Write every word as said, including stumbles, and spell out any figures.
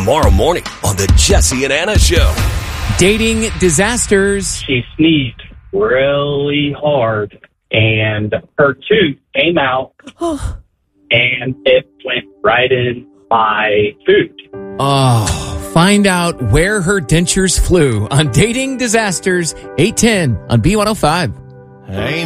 tomorrow morning on the Jesse and Anna Show. Dating disasters. She sneezed really hard, and her tooth came out, and it went right in my food. Oh, find out where her dentures flew on Dating Disasters, eight ten on B one oh five. Ain't